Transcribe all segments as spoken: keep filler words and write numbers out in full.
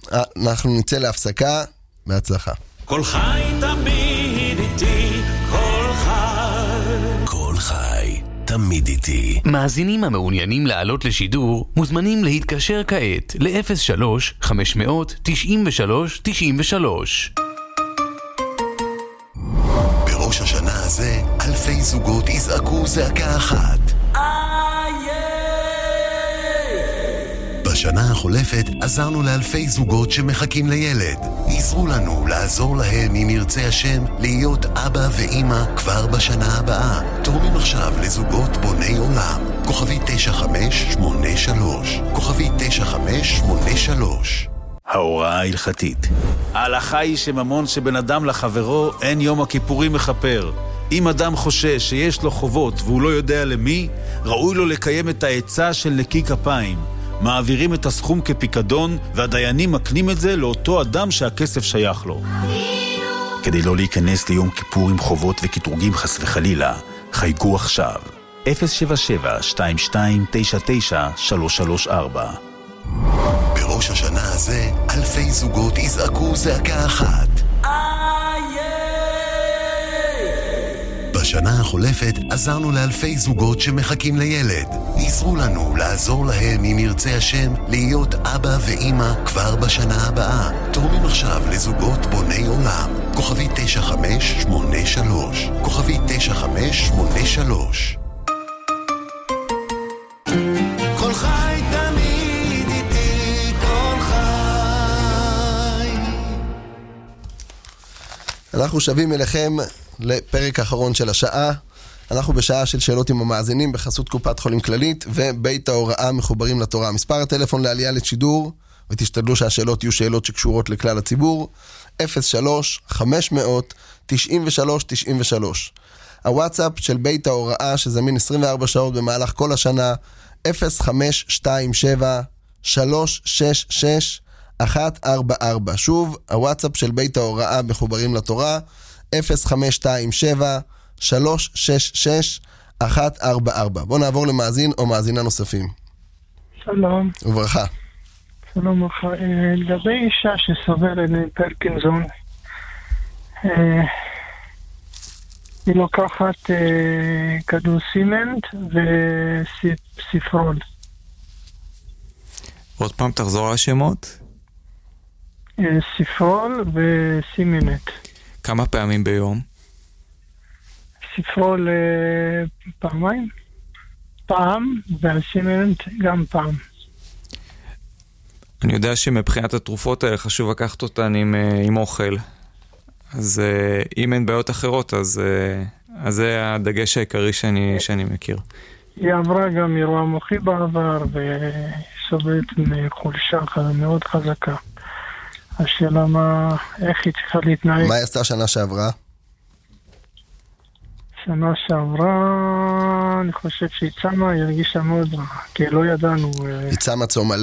אנחנו נצא להפסקה. בהצלחה. כל חי תמיד איתי, כל חי. כל חי תמיד איתי. מאזינים המעוניינים לעלות לשידור מוזמנים להתקשר כעת ל-אפס שלוש חמש מאות תשעים ושלוש תשעים ושלוש. בראש השנה הזה אלפי זוגות יזעקו זעקה אחת. בשנה החולפת עזרנו לאלפי זוגות שמחכים לילד. עזרו לנו לעזור להם, אם ירצה השם, להיות אבא ואמא כבר בשנה הבאה. תורמים עכשיו לזוגות בוני עולם. כוכבי תשע חמש שמונה שלוש. כוכבי תשע חמש שמונה שלוש. ההוראה ההלכתית. ההלכה היא שממון שבן אדם לחברו אין יום הכיפורים מחפר. אם אדם חושש שיש לו חובות והוא לא יודע למי, ראוי לו לקיים את העצה של נקי כפיים. מעבירים את הסכום כפיקדון, והדיינים מקנים את זה לאותו אדם שהכסף שייך לו. כדי לא להיכנס ליום כיפור עם חובות וכתרוגים חס וחלילה, חייגו עכשיו. אפס שבע שבע שתיים שתיים תשע תשע שלוש שלוש ארבע. בראש השנה הזה אלפי זוגות יזעקו זעקה אחת. בשנה החולפת עזרנו לאלפי זוגות שמחכים לילד. עזרו לנו לעזור להם, אם ירצה השם, להיות אבא ואמא כבר בשנה הבאה. תורמים עכשיו לזוגות בוני עולם. כוכבי תשע חמש שמונה שלוש. כוכבי תשע חמש שמונה שלוש. כל חי תמיד איתי, כל חי. אנחנו שבים אליכם לפרק האחרון של השעה. אנחנו בשעה של שאלות עם המאזינים בחסות קופת חולים כללית ובית ההוראה מחוברים לתורה. מספר הטלפון לעלייה לשידור, ותשתדלו שהשאלות יהיו שאלות שקשורות לכלל הציבור, אפס שלוש חמש מאות תשעים ושלוש תשעים ושלוש. הוואטסאפ של בית ההוראה שזמין עשרים וארבע שעות במהלך כל השנה, אפס חמש שתיים שבע שלוש שש שש אחת ארבע ארבע. שוב, הוואטסאפ של בית ההוראה מחוברים לתורה, אפס חמש שתיים שבע שלוש שש שש אחת ארבע ארבע. בואו נעבור למאזין או מאזינה נוספים. שלום. וברכה. שלום לך. לגבי אישה שסובלת מפרקינסון, היא לוקחת כדור סימנט וסיפרול. עוד פעם תחזור על השמות? סיפרול וסימנט. כמה פעמים ביום? ספרול פעמיים, פעם, והסימנט גם פעם. אני יודע שמבחינת התרופות האלה חשוב לקחת אותן עם, עם אוכל. אז אם אין בעיות אחרות, אז, אז זה הדגש העיקרי שאני, שאני מכיר. היא עברה גם אירוע מוחי בעבר, וסובלת מחולשה מאוד חזקה. השאלה מה, איך היא צריכה להתנהג? מה היא עשתה שנה שעברה? שנה שעברה, אני חושב שהיא צמה, היא הרגישה מאוד רע, כי לא ידענו. היא צמה צום מלא?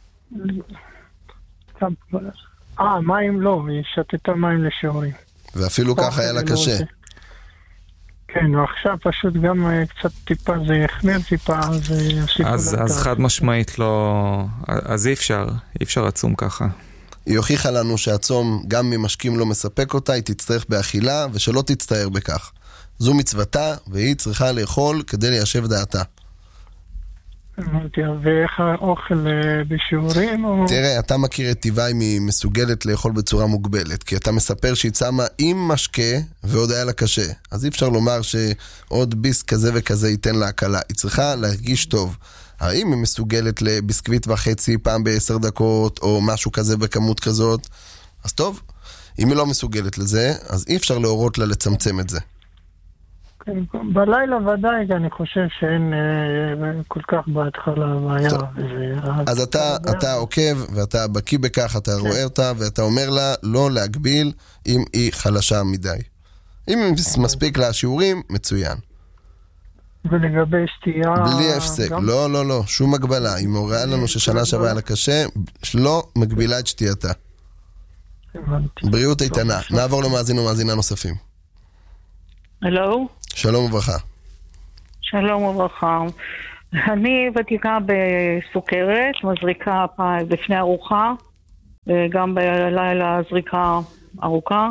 אה, מים לא, היא שתתה מים לשיעורים. ואפילו ככה היה לה קשה. כן, ועכשיו פשוט גם קצת טיפה, זה החמיר טיפה, אז אז חד משמעית לא, אז אי אפשר, אי אפשר עצום ככה. היא הוכיחה לנו שהצום גם ממשקים לא מספק אותה, היא תצטרך באכילה ושלא תצטער בכך. זו מצוותה והיא צריכה לאכול כדי ליישב דעתה. אמרתי, ואיך האוכל בשיעורים? או... תראה, אתה מכיר את טבעה אם היא מסוגלת לאכול בצורה מוגבלת, כי אתה מספר שהיא צמה עם משקה ועוד היה לה קשה. אז אי אפשר לומר שעוד ביס כזה וכזה ייתן לה הקלה. היא צריכה להרגיש טוב. האם היא מסוגלת לביסקוויט וחצי פעם בעשר דקות או משהו כזה בכמות כזאת? אז טוב. אם היא לא מסוגלת לזה, אז אי אפשר להורות לה לצמצם את זה. כן, בלילה ודאי, אני חושב שאין אה, כל כך בהתחלה בעיה. וזה, אז אתה, אתה עוקב ואתה בקיא בכך, אתה כן. רואה אותה ואתה אומר לה לא להגביל אם היא חלשה מדי. אם היא מספיק לה שיעורים, מצוין. ולגבי שתייה... בלי הפסק, גם... לא, לא, לא, שום הגבלה. היא מוראה לנו ששנה שווה לה קשה, לא מגבילה את שתייתה. בריאות איתנה. נעבור למאזין ומאזינה נוספים. הלו? שלום וברכה. שלום וברכה. אני ותיקה בסוכרת, מזריקה לפני ארוחה, גם בלילה זריקה ארוכה.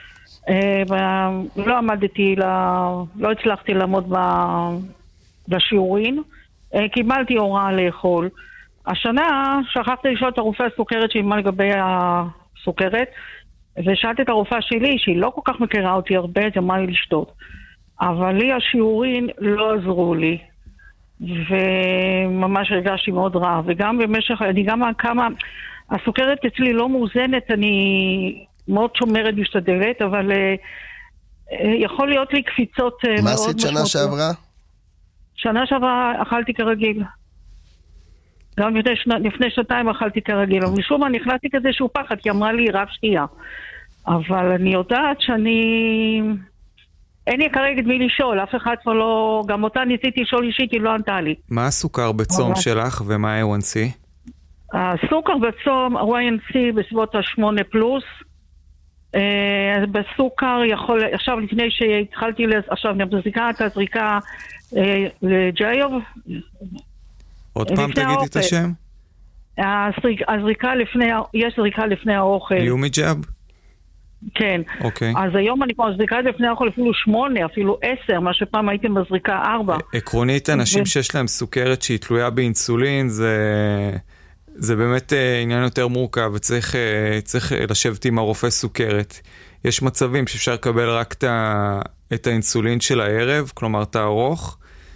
לא עמדתי, לא הצלחתי לעמוד בשיעורין, קיבלתי הוראה לאכול. השנה שכחתי לשאול את הרופא הסוכרת שהיא מה לגבי הסוכרת, ושאלתי את הרופאה שלי, שהיא לא כל כך מכירה אותי הרבה, זה מה לי לשתות. אבל לי השיעורין לא עזרו לי, וממש הרגשתי מאוד רע. וגם במשך, אני גם כמה, הסוכרת אצלי לא מאוזנת, אני מאוד שומרת משתדלת, אבל יכול להיות לי קפיצות מאוד משמעותיות. מה עשית שנה שעברה? שנה שעברה אכלתי כרגיל. גם לפני, שנה, לפני שנתיים אכלתי כרגיל, אבל משום מה נכנסתי כזה שהוא פחד, כי אמרה לי רק שתייה. אבל אני יודעת שאני... אין לי כרגע מי לשאול, אף אחד כבר לא... גם אותה ניסיתי לשאול אישית, היא לא ענתה לי. מה הסוכר בצום שלך ומה ה-איי וואן סי? הסוכר בצום, ה-איי וואן סי בסביבות ה-שמונה פלוס. בסוכר יכול... עכשיו לפני שהתחלתי... עכשיו נזריקה את הזריקה לג'יוב. עוד פעם תגידי את השם? הזריקה לפני... יש זריקה לפני האוכל. יומי ג'אב? כן. אוקיי. אז היום אני כבר זריקה לפני האוכל אפילו שמונה, אפילו עשר, מה שפעם הייתם בזריקה ארבע. עקרונית, אנשים שיש להם סוכרת שהיא תלויה באינסולין, זה... זה באמת עניין יותר מורכב, וצריך צריך לשבת עם הרופא סוכרת. יש מצבים שאפשר לקבל רק את, ה, את האינסולין של הערב, כלומר את הארוך,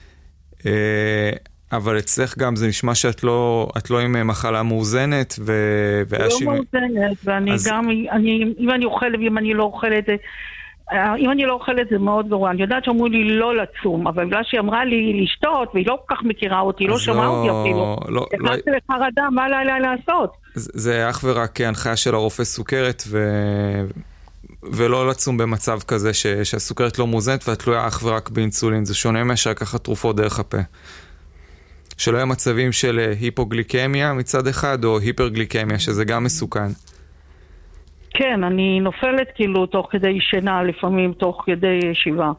אבל אצלך גם זה נשמע שאת לא, את לא עם מחלה מאוזנת, ו... לא שימי... מאוזנת, ואני אז... גם, אני, אם אני אוכלת ואם אני לא אוכלת, אם אני לא אוכלת זה מאוד גרוע. אני יודעת שאמרו לי לא לצום, אבל בגלל שהיא אמרה לי לשתות, והיא לא כל כך מכירה אותי, לא שמעה לא, אותי אפילו. לא, נכנסתי לא... לחרדה, מה עליי לעשות? זה, זה אך ורק הנחיה של הרופא סוכרת, ו... ולא לצום במצב כזה ש... שהסוכרת לא מאוזנת, ואת תלויה אך ורק באינסולין. זה שונה מאשר לקחת תרופות דרך הפה. שלא יהיה מצבים של היפוגליקמיה מצד אחד, או היפרגליקמיה, שזה גם מסוכן. כן, אני נופלת כאילו תוך כדי שינה, לפעמים תוך כדי ישיבה.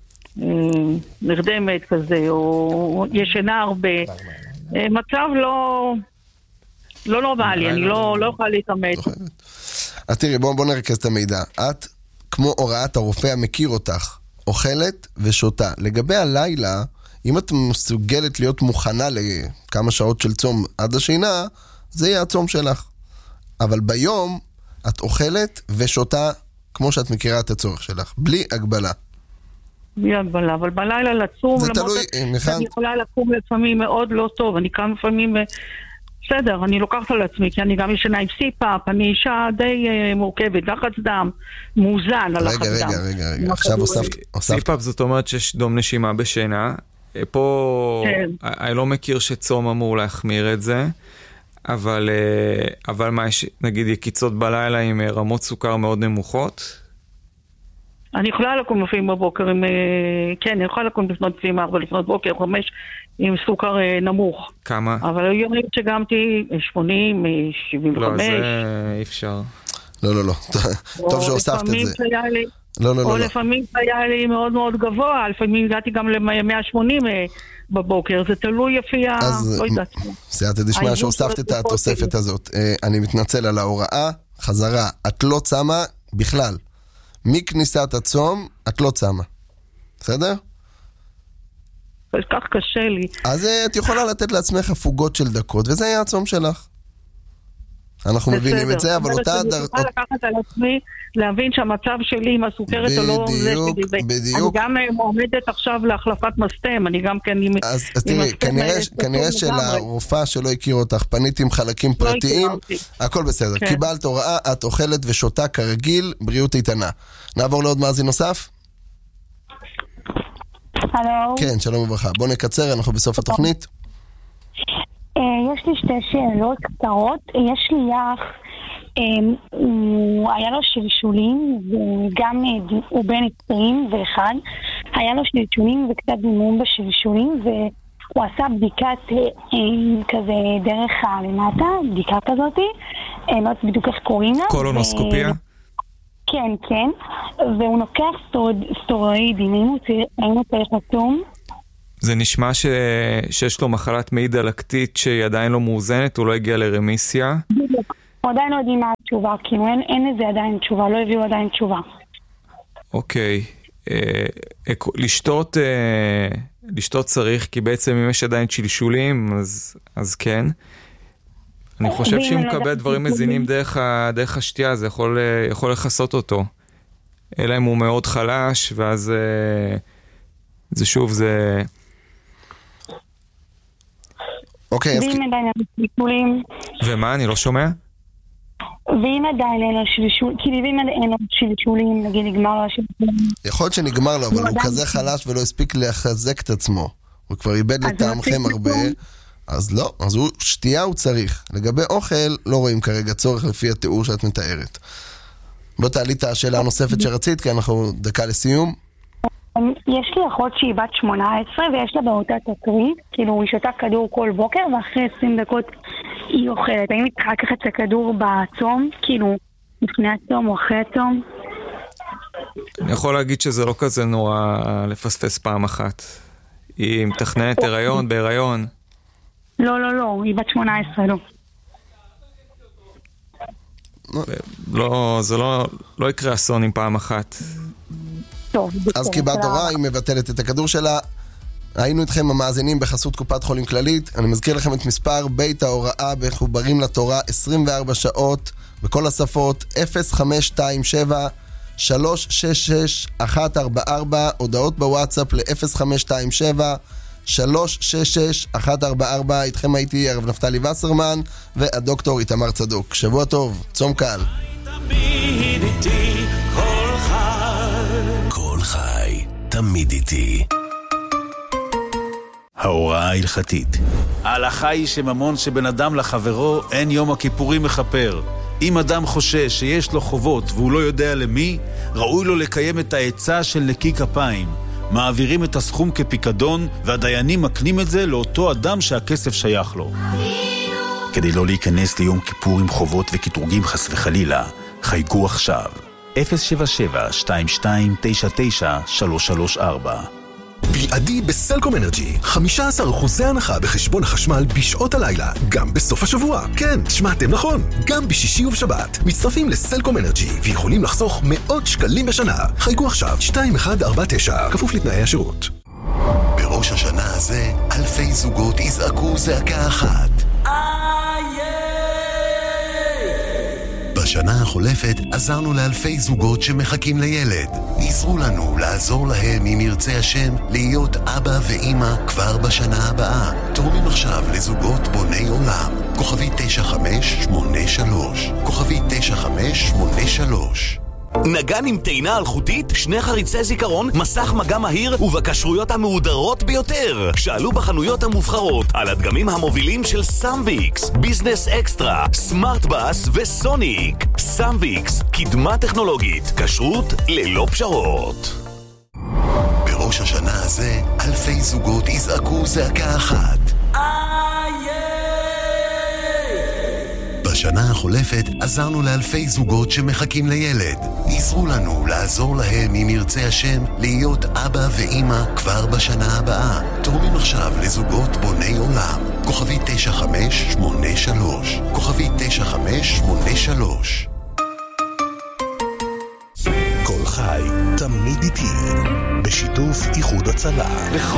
נרדמת כזה, או ישנה הרבה. מצב לא... לא נורמלי, אני לא יכולה להתאמץ. אז תראי, בואו נרכז את המידע. את, כמו הוראת הרופא המכיר אותך, אוכלת ושותה. לגבי הלילה, אם את מסוגלת להיות מוכנה לכמה שעות של צום עד השינה, זה יהיה הצום שלך. אבל ביום את אוכלת ושותה כמו שאת מכירה את הצורך שלך, בלי הגבלה. בלי הגבלה, אבל בלילה לצום, זה תלוי, מיכל. אני יכולה לקום לפעמים מאוד לא טוב, אני קם לפעמים, בסדר, אני לוקחת על עצמי, כי אני גם ישנה עם סיפאפ, אני אישה די מורכבת, לחץ דם, מאוזן על לחץ דם. רגע, רגע, רגע, רגע, עכשיו הוספת. סיפאפ זאת אומרת שיש דום נשימה בשינה, פה אני לא מכיר שצום אמור להחמיר את זה, אבל, אבל מה יש, נגיד, יקיצות בלילה עם רמות סוכר מאוד נמוכות? אני יכולה לקום לפעמים בבוקר, עם, כן, אני יכולה לקום לפנות לפעמים ארבע לפנות בוקר, חמש, עם סוכר נמוך. כמה? אבל היו ימים שגמתי שמונים, שבעים וחמש. לא, זה אי אפשר. לא, לא, לא. טוב שהוספת את זה. לא, לא, או לא. לפעמים היה לי מאוד מאוד גבוה, לפעמים הגעתי גם ל-מאה ושמונים בבוקר, זה תלוי לפי ה... אז סייעתא דשמיא שהוספת את התוספת הזאת. אני מתנצל על ההוראה, חזרה, את לא צמה בכלל. מכניסת הצום, את לא צמה. בסדר? כל כך קשה לי. אז את יכולה לתת לעצמך הפוגות של דקות, וזה יהיה הצום שלך. אנחנו מבינים את זה, אבל אותה... אני יכולה לקחת על עצמי, להבין שהמצב שלי עם הסוכרת או לא... בדיוק, בדיוק. אני גם מועמדת עכשיו להחלפת מסתם, אני גם כן... אז תראי, כנראה שלרופאה שלא הכיר אותך, פנית עם חלקים פרטיים, הכל בסדר. קיבלת הוראה, את אוכלת ושותה כרגיל, בריאות איתנה. נעבור לעוד מאזין נוסף? הלו. כן, שלום וברכה. בוא נקצר, אנחנו בסוף התוכנית. יש לי שתי שאלות קצרות. יש לי יח, היה לו שלשולים, וגם הוא בן עשרים ואחד, היה לו שלשולים וקצת דימום בשלשולים, והוא עשה בדיקת כזה דרך למטה, בדיקה כזאת, לא יודעת בדיוק איך קוראים לה. קולונוסקופיה? כן, כן, והוא נוקח סטרואידים, האם הוא צריך לצום? זה נשמע ש... שיש לו מחלת מעי דלקתית שהיא עדיין לא מאוזנת, הוא לא הגיע לרמיסיה. אנחנו עדיין לא יודעים מה התשובה, כאילו אין, אין לזה עדיין תשובה, לא הביאו עדיין תשובה. אוקיי, אה, לשתות, אה, לשתות צריך, כי בעצם אם יש עדיין שלשולים, אז, אז כן. אני חושב שאם מקבל דברים מזינים דרך, דרך השתייה, זה יכול, יכול לחסות אותו. אלא אם הוא מאוד חלש, ואז זה שוב, זה... אוקיי, אז... ואם עדיין אין שלשולים... ומה? אני לא שומע? ואם עדיין אין לו שלשולים, כאילו ואם אין לו שלשולים, נגיד נגמר לו השלשולים... יכול להיות שנגמר לו, אבל הוא כזה חלש ולא הספיק לחזק את עצמו. הוא כבר איבד לטעמכם הרבה... אז לא, אז הוא, שתייה הוא צריך. לגבי אוכל, לא רואים כרגע צורך לפי התיאור שאת מתארת. בוא תעלי את השאלה הנוספת שרצית, כי אנחנו דקה לסיום. יש לי אחות שהיא בת שמונה עשרה, ויש לה באותה תקרית, כאילו היא שותה כדור כל בוקר, ואחרי עשרים דקות היא אוכלת. האם היא צריכה לקחת את הכדור בצום, כאילו לפני הצום או אחרי הצום? אני יכול להגיד שזה לא כזה נורא לפספס פעם אחת. היא מתכננת הריון בהיריון. לא, לא, לא, היא בת שמונה עשרה, לא. לא, זה לא, לא יקרה אסון עם פעם אחת. טוב. אז קיבלת הוראה, היא מבטלת את הכדור שלה. היינו איתכם המאזינים בחסות קופת חולים כללית. אני מזכיר לכם את מספר בית ההוראה מחוברים לתורה עשרים וארבע שעות בכל השפות, אפס חמש שתיים שבע שלוש שש שש אחת ארבע ארבע, הודעות בוואטסאפ ל-אפס חמש שתיים שבע שלוש שש שש אחת ארבע ארבע. איתכם הייתי הרב נפתלי וסרמן והדוקטור איתמר צדוק. שבוע טוב, צום קל. תמיד איתי, כל חי, כל חי, תמיד איתי. ההוראה ההלכתית. ההלכה היא שממון שבן אדם לחברו אין יום הכיפורים מחפר. אם אדם חושש שיש לו חובות והוא לא יודע למי, ראוי לו לקיים את העצה של נקי כפיים. מעבירים את הסכום כפיקדון, והדיינים מקנים את זה לאותו אדם שהכסף שייך לו. כדי לא להיכנס ליום כיפור עם חובות וכתרוגים חס וחלילה, חייגו עכשיו. אפס שבע שבע שתיים שתיים תשע תשע שלוש שלוש ארבע. בלעדי בסלקום אנרג'י, חמישה עשר אחוז הנחה בחשבון החשמל בשעות הלילה, גם בסוף השבוע. כן, שמעתם נכון, גם בשישי ובשבת. מצטרפים לסלקום אנרג'י ויכולים לחסוך מאות שקלים בשנה. חייגו עכשיו שתיים אחת ארבע תשע, כפוף לתנאי השירות. בראש השנה הזה, אלפי זוגות יזעקו זעקה אחת. בשנה החולפת עזרנו לאלפי זוגות שמחכים לילד. עזרו לנו לעזור להם אם ירצה השם להיות אבא ואמא כבר בשנה הבאה. תורמים עכשיו לזוגות בוני עולם. כוכבי תשע חמש שמונה שלוש. כוכבי תשע חמש שמונה שלוש. נגן עם טעינה אלחוטית, שני חריצי זיכרון, מסך מגע מהיר ובקשרויות המהודרות ביותר. שאלו בחנויות המובחרות על הדגמים המובילים של סמביקס, ביזנס אקסטרה, סמארט בס וסוניק. סמביקס, קדמה טכנולוגית, כשרות ללא פשרות. בראש השנה הזה, אלפי זוגות יזעקו זעקה אחת. בשנה החולפת עזרנו לאלפי זוגות שמחכים לילד. עזרו לנו לעזור להם אם ירצה השם להיות אבא ואמא כבר בשנה הבאה. תורמים עכשיו לזוגות בוני עולם. כוכבי תשע חמש שמונה שלוש. כוכבי תשע חמש שמונה שלוש. כל חי, תמיד איתי. בשיתוף איחוד הצלה.